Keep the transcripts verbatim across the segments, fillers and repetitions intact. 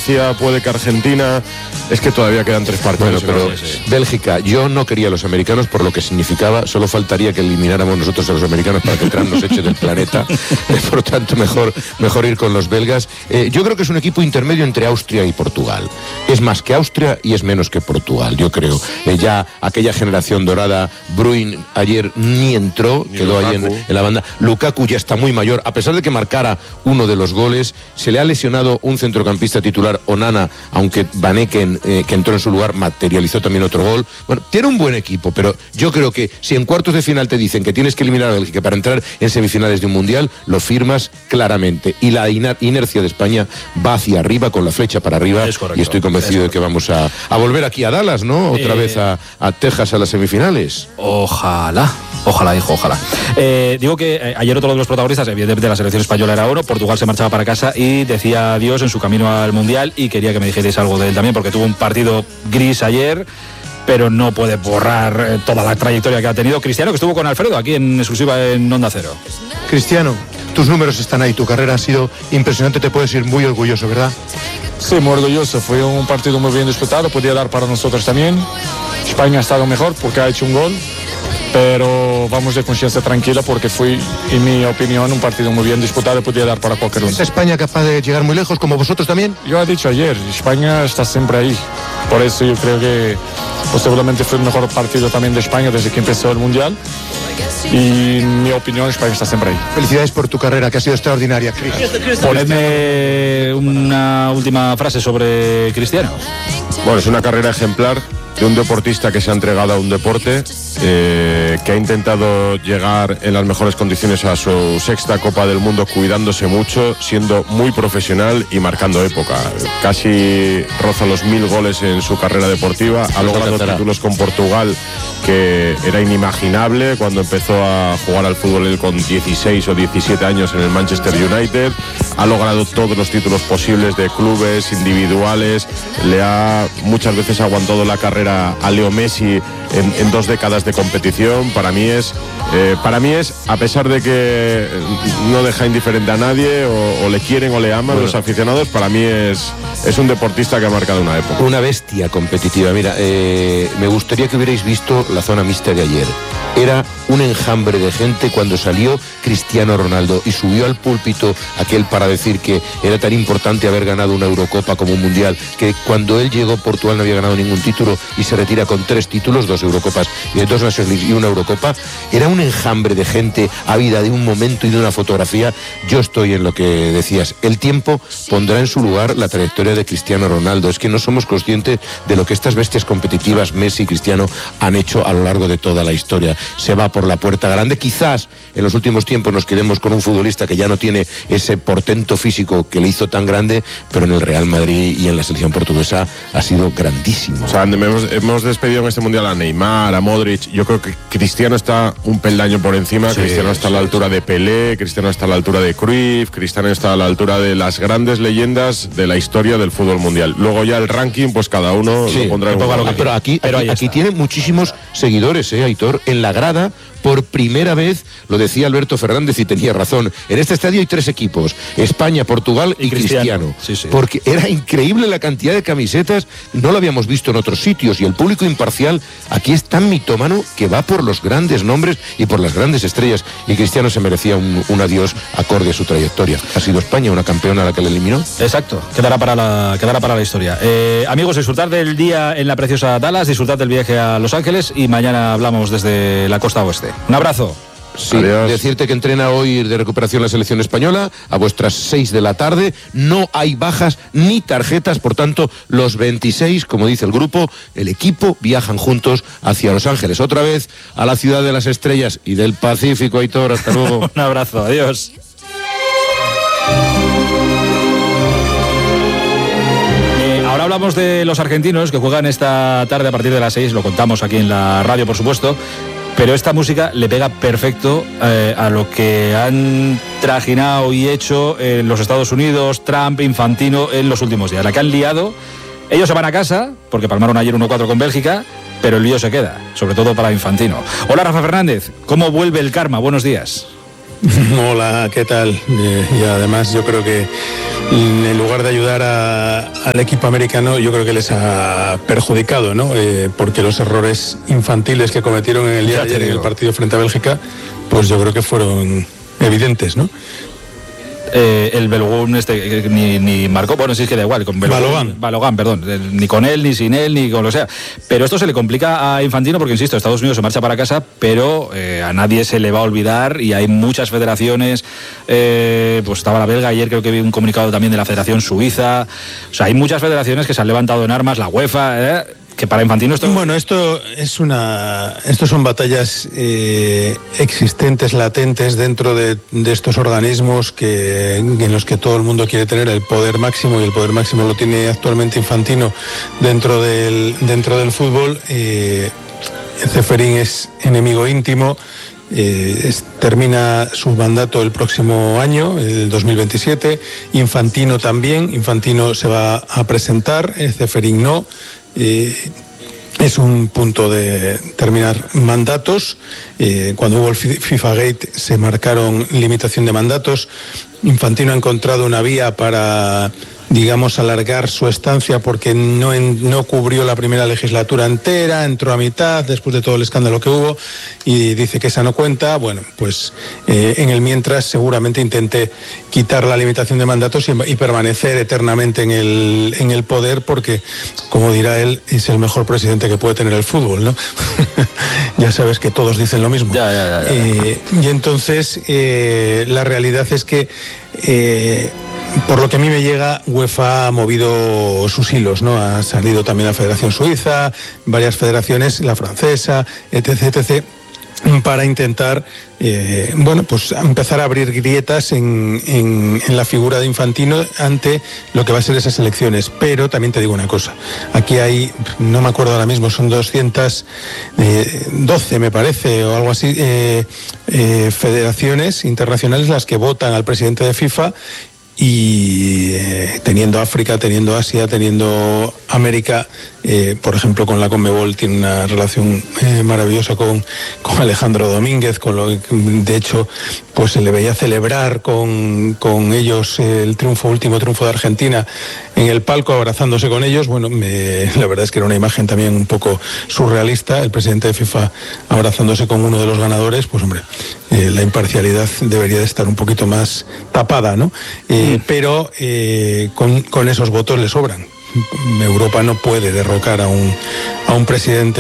Francia, puede que Argentina. Es que todavía quedan tres partidos. Bueno, pero sí, sí. Bélgica, yo no quería a los americanos por lo que significaba, solo faltaría que elimináramos nosotros a los americanos para que Trump nos eche del planeta. Por lo tanto, mejor, mejor ir con los belgas. Eh, yo creo que es un equipo intermedio entre Austria y Portugal. Es más que Austria y es menos que Portugal, yo creo. Eh, ya aquella generación dorada, Bruin ayer ni entró, ni quedó Lukaku. ahí en, en la banda. Lukaku ya está muy mayor, a pesar de que marcara uno de los goles, se le ha lesionado un centrocampista titular, Onana, aunque Van Eken, eh, que entró en su lugar, materializó también otro gol. Bueno, tiene un buen equipo, pero yo creo que si en cuartos de final te dicen que tienes que eliminar a Bélgica para entrar en semifinales de un mundial, lo firmas claramente. Y la iner- inercia de España va hacia arriba, con la flecha para arriba, correcto, y estoy convencido de que vamos a, a volver aquí a Dallas, ¿no? Otra eh... vez a, a Texas a las semifinales. Ojalá. Ojalá, hijo, ojalá. Eh, digo que eh, ayer otro de los protagonistas, evidentemente la selección española era oro, Portugal se marchaba para casa y decía adiós en su camino al Mundial, y quería que me dijerais algo de él también, porque tuvo un partido gris ayer, pero no puede borrar eh, toda la trayectoria que ha tenido Cristiano, que estuvo con Alfredo aquí en exclusiva en Onda Cero. Cristiano, tus números están ahí, tu carrera ha sido impresionante, te puedes ir muy orgulloso, ¿verdad? Sí, muy orgulloso, fue un partido muy bien disputado, podía dar para nosotros también. España ha estado mejor porque ha hecho un gol, pero vamos de conciencia tranquila porque fue, en mi opinión, un partido muy bien disputado y podía dar para cualquier uno. ¿Es España capaz de llegar muy lejos, como vosotros también? Yo he dicho ayer, España está siempre ahí, por eso yo creo que posiblemente fue el mejor partido también de España desde que empezó el Mundial. Y en mi opinión, España está siempre ahí. Felicidades por tu carrera, que ha sido extraordinaria, Cris. Ponedme una última frase sobre Cristiano. Bueno, es una carrera ejemplar de un deportista que se ha entregado a un deporte, eh, que ha intentado llegar en las mejores condiciones a su sexta Copa del Mundo, cuidándose mucho, siendo muy profesional y marcando época. Casi roza los mil goles en su carrera deportiva, ha logrado títulos con Portugal que era inimaginable cuando empezó a jugar al fútbol él con dieciséis o diecisiete años en el Manchester United. Ha logrado todos los títulos posibles de clubes, individuales, le ha muchas veces aguantado la carrera a Leo Messi en, en dos décadas de competición. Para mí es, eh, para mí es, a pesar de que no deja indiferente a nadie, o, o le quieren o le aman bueno. los aficionados, para mí es, es un deportista que ha marcado una época. Una bestia competitiva. Mira, eh, me gustaría que hubierais visto la zona mixta de ayer. Era un enjambre de gente cuando salió Cristiano Ronaldo y subió al púlpito aquel para decir que era tan importante haber ganado una Eurocopa como un Mundial, que cuando él llegó Portugal no había ganado ningún título y se retira con tres títulos, dos Eurocopas y dos Nations League y una Eurocopa. Era un enjambre de gente ávida de un momento y de una fotografía. Yo estoy en lo que decías, el tiempo pondrá en su lugar la trayectoria de Cristiano Ronaldo. Es que no somos conscientes de lo que estas bestias competitivas, Messi y Cristiano, han hecho a lo largo de toda la historia. Se va por la puerta grande. Quizás en los últimos tiempos nos quedemos con un futbolista que ya no tiene ese portento físico que le hizo tan grande, pero en el Real Madrid y en la selección portuguesa ha sido grandísimo. O sea, hemos, hemos despedido en este Mundial a Neymar, a Modric. Yo creo que Cristiano está un peldaño por encima. Sí, Cristiano está sí, a la altura de Pelé, Cristiano está a la altura de Cruyff, Cristiano está a la altura de las grandes leyendas de la historia del fútbol mundial. Luego ya el ranking, pues cada uno sí, lo pondrá en un lo que Pero aquí, pero aquí, aquí tiene muchísimos seguidores, ¿eh, Aitor? En la grada, por primera vez, lo decía Alberto Fernández y tenía razón, en este estadio hay tres equipos, España, Portugal y, y Cristiano, Cristiano. Sí, sí. Porque era increíble la cantidad de camisetas, no lo habíamos visto en otros sitios, y el público imparcial aquí es tan mitómano que va por los grandes nombres y por las grandes estrellas, y Cristiano se merecía un, un adiós acorde a su trayectoria. Ha sido España una campeona a la que le eliminó. Exacto, quedará para la, quedará para la historia. Eh, amigos, disfrutar del día en la preciosa Dallas, disfrutar del viaje a Los Ángeles, y mañana hablamos desde la costa oeste. Un abrazo. Sí, adiós. Decirte que entrena hoy de recuperación la selección española a vuestras seis de la tarde. No hay bajas ni tarjetas, por tanto, los veintiséis, como dice el grupo, el equipo, viajan juntos hacia Los Ángeles. Otra vez a la ciudad de las estrellas y del Pacífico, Aitor. Hasta luego. Un abrazo, adiós. Ahora hablamos de los argentinos que juegan esta tarde a partir de las seis, lo contamos aquí en la radio, por supuesto. Pero esta música le pega perfecto eh, a lo que han trajinado y hecho en los Estados Unidos, Trump, Infantino, en los últimos días. La que han liado, ellos se van a casa, porque palmaron ayer uno cuatro con Bélgica, pero el lío se queda, sobre todo para Infantino. Hola, Rafa Fernández, ¿cómo vuelve el karma? Buenos días. Hola, ¿qué tal? Eh, y además yo creo que en lugar de ayudar a, al equipo americano, yo creo que les ha perjudicado, ¿no? Eh, porque los errores infantiles que cometieron en el día de ayer en el partido frente a Bélgica, pues yo creo que fueron evidentes, ¿no? Eh, el Belogún este eh, ni, ni marcó, bueno, sí es que da igual, con Balogan. Balogan, perdón, eh, ni con él, ni sin él, ni con lo sea. Pero esto se le complica a Infantino porque, insisto, Estados Unidos se marcha para casa, pero eh, a nadie se le va a olvidar y hay muchas federaciones, eh, pues estaba la belga, ayer creo que vi un comunicado también de la Federación Suiza, o sea, hay muchas federaciones que se han levantado en armas, la UEFA, eh, que para Infantino esto... Bueno, esto es una... Estos son batallas eh, existentes, latentes dentro de, de estos organismos que, en los que todo el mundo quiere tener el poder máximo, y el poder máximo lo tiene actualmente Infantino dentro del, dentro del fútbol. Eh, Ceferín es enemigo íntimo. Eh, es, termina su mandato el próximo año, el dos mil veintisiete. Infantino también. Infantino se va a presentar, eh, Ceferín no. Eh, es un punto de terminar mandatos. Eh, cuando hubo el FIFA Gate se marcaron limitación de mandatos. Infantino ha encontrado una vía para, digamos, alargar su estancia porque no, en, no cubrió la primera legislatura entera, entró a mitad después de todo el escándalo que hubo y dice que esa no cuenta. Bueno, pues eh, en el mientras seguramente intente quitar la limitación de mandatos y, y permanecer eternamente en el, en el poder porque, como dirá él, es el mejor presidente que puede tener el fútbol, ¿no? Ya sabes que todos dicen lo mismo. Ya, ya, ya, ya. Eh, y entonces eh, la realidad es que eh, por lo que a mí me llega, UEFA ha movido sus hilos, ¿no? Ha salido también la Federación Suiza, varias federaciones, la francesa, etc, etcétera, para intentar, eh, bueno, pues empezar a abrir grietas en, en, en la figura de Infantino ante lo que va a ser esas elecciones. Pero también te digo una cosa, aquí hay, no me acuerdo ahora mismo, son doscientas doce me parece, o algo así, eh, eh, federaciones internacionales las que votan al presidente de FIFA. Y eh, teniendo África, teniendo Asia, teniendo América, eh, por ejemplo con la Conmebol tiene una relación eh, maravillosa con, con Alejandro Domínguez, con lo que de hecho pues se le veía celebrar con, con ellos el triunfo, último triunfo de Argentina en el palco, abrazándose con ellos. Bueno, me, la verdad es que era una imagen también un poco surrealista, el presidente de FIFA abrazándose con uno de los ganadores. Pues hombre, eh, la imparcialidad debería de estar un poquito más tapada, ¿no? Eh, pero eh, con, con esos votos le sobran. Europa no puede derrocar a un, a un presidente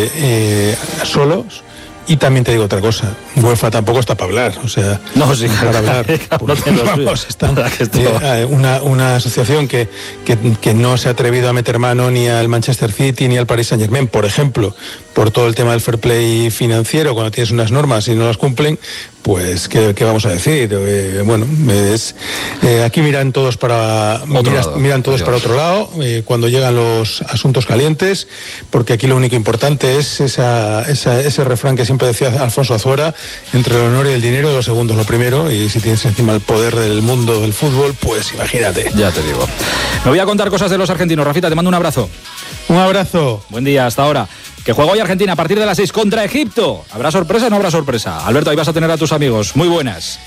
eh, solo. Y también te digo otra cosa, UEFA tampoco está para hablar, o sea, no, sí, para hablar. Pues, vamos, está, eh, una, una asociación que, que, que no se ha atrevido a meter mano ni al Manchester City ni al Paris Saint-Germain, por ejemplo, por todo el tema del fair play financiero. Cuando tienes unas normas y no las cumplen, pues ¿qué, qué vamos a decir? Eh, bueno, es, eh, aquí miran todos para miras, miran todos para otro lado eh, cuando llegan los asuntos calientes, porque aquí lo único importante es esa, esa, ese refrán que siempre decía Alfonso Azuara: entre el honor y el dinero, lo segundo es lo primero, y si tienes encima el poder del mundo del fútbol, pues imagínate. Ya te digo. Me voy a contar cosas de los argentinos. Rafita, te mando un abrazo. Un abrazo. Buen día, hasta ahora. Que juega hoy Argentina a partir de las seis contra Egipto. ¿Habrá sorpresa o no habrá sorpresa? Alberto, ahí vas a tener a tus amigos. Muy buenas.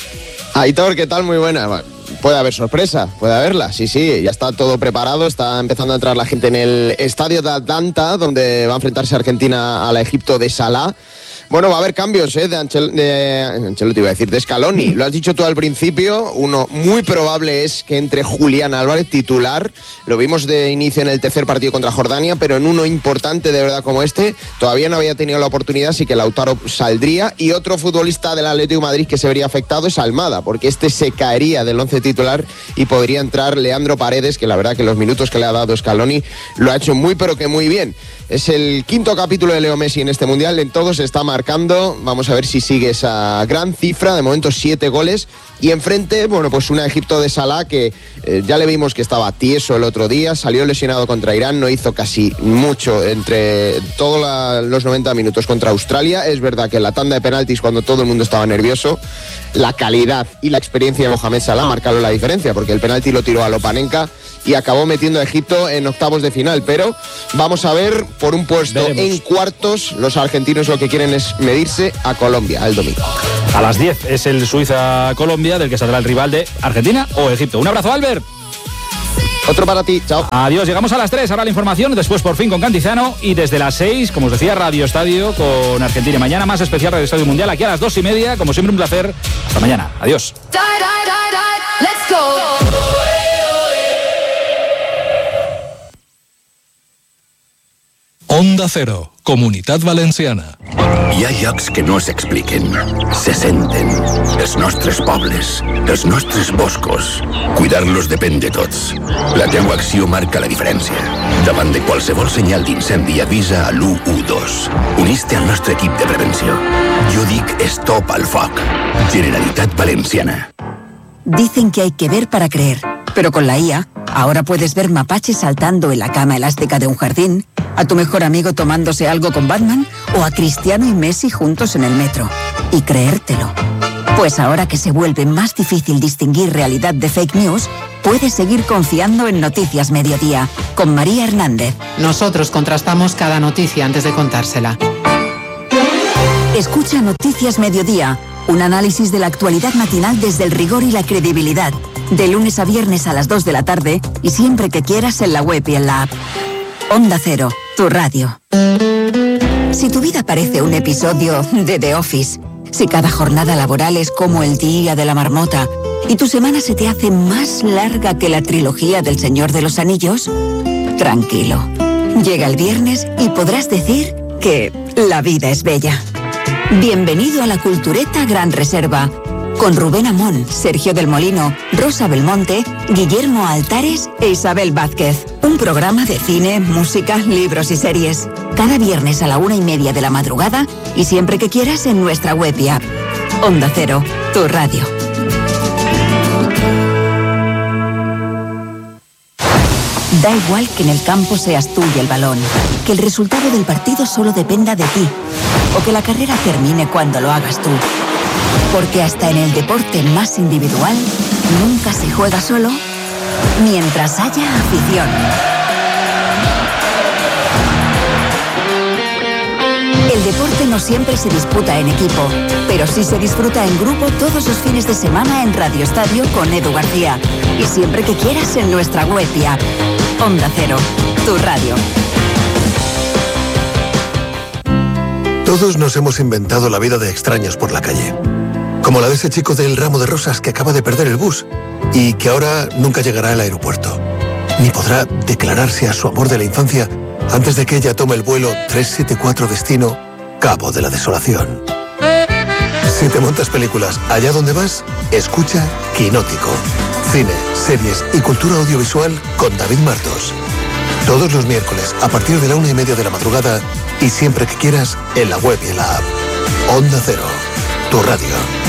Aitor, ¿qué tal? Muy buena. Bueno, puede haber sorpresa, puede haberla. Sí, sí, ya está todo preparado. Está empezando a entrar la gente en el estadio de Atlanta, donde va a enfrentarse Argentina a la Egipto de Salah. Bueno, va a haber cambios, ¿eh? De, Anchel, de Ancelotti, iba a decir, de Scaloni. Lo has dicho tú al principio. Uno muy probable es que entre Julián Álvarez titular. Lo vimos de inicio en el tercer partido contra Jordania, pero en uno importante de verdad como este, todavía no había tenido la oportunidad, así que Lautaro saldría. Y otro futbolista del Atlético de Madrid que se vería afectado es Almada, porque este se caería del once titular y podría entrar Leandro Paredes, que la verdad que los minutos que le ha dado Scaloni lo ha hecho muy pero que muy bien. Es el quinto capítulo de Leo Messi en este Mundial, en todo se está marcando. Vamos a ver si sigue esa gran cifra, de momento siete goles. Y enfrente, bueno, pues una Egipto de Salah que eh, ya le vimos que estaba tieso el otro día, salió lesionado contra Irán, no hizo casi mucho entre todos la, los noventa minutos contra Australia. Es verdad que en la tanda de penaltis, cuando todo el mundo estaba nervioso, la calidad y la experiencia de Mohamed Salah marcaron la diferencia, porque el penalti lo tiró a Lopanenka y acabó metiendo a Egipto en octavos de final. Pero vamos a ver, por un puesto Veremos. en cuartos, los argentinos lo que quieren es medirse a Colombia el domingo. A las diez es el Suiza-Colombia, del que saldrá el rival de Argentina o Egipto. Un abrazo, Albert. Otro para ti, chao. Adiós, llegamos a las tres, ahora la información, después por fin con Cantizano y desde las seis, como os decía, Radio Estadio con Argentina. Mañana más especial Radio Estadio Mundial, aquí a las dos y media, como siempre un placer. Hasta mañana, adiós. Onda Cero, Comunitat Valenciana. Hi ha llocs que no s'expliquen, se senten. Els nostres pobles, els nostres boscos. Cuidar-los depèn de tots. La teua acció marca la diferència. Davant de qualsevol senyal d'incendi, avisa a l'u u dos. Uniste al nostre equip de prevenció. Jo dic stop al foc. Generalitat Valenciana. Dicen que hay que ver para creer, pero con la I A, ahora puedes ver mapaches saltando en la cama elástica de un jardín, a tu mejor amigo tomándose algo con Batman o a Cristiano y Messi juntos en el metro. Y creértelo. Pues ahora que se vuelve más difícil distinguir realidad de fake news, puedes seguir confiando en Noticias Mediodía, con María Hernández. Nosotros contrastamos cada noticia antes de contársela. Escucha Noticias Mediodía, un análisis de la actualidad matinal desde el rigor y la credibilidad. De lunes a viernes a las dos de la tarde y siempre que quieras en la web y en la app. Onda Cero, tu radio. Si tu vida parece un episodio de The Office, si cada jornada laboral es como el día de la marmota y tu semana se te hace más larga que la trilogía del Señor de los Anillos, tranquilo. Llega el viernes y podrás decir que la vida es bella. Bienvenido a la Cultureta Gran Reserva, con Rubén Amón, Sergio del Molino, Rosa Belmonte, Guillermo Altares e Isabel Vázquez. Un programa de cine, música, libros y series. Cada viernes a la una y media de la madrugada y siempre que quieras en nuestra web y app. Onda Cero, tu radio. Da igual que en el campo seas tú y el balón, que el resultado del partido solo dependa de ti, o que la carrera termine cuando lo hagas tú. Porque hasta en el deporte más individual, nunca se juega solo mientras haya afición. El deporte no siempre se disputa en equipo, pero sí se disfruta en grupo todos los fines de semana en Radio Estadio con Edu García. Y siempre que quieras en nuestra web y app. Onda Cero, tu radio. Todos nos hemos inventado la vida de extraños por la calle. Como la de ese chico del ramo de rosas que acaba de perder el bus y que ahora nunca llegará al aeropuerto. Ni podrá declararse a su amor de la infancia antes de que ella tome el vuelo tres siete cuatro destino Cabo de la Desolación. Si te montas películas allá donde vas, escucha Quinótico. Cine, series y cultura audiovisual con David Martos. Todos los miércoles a partir de la una y media de la madrugada y siempre que quieras en la web y en la app. Onda Cero, tu radio.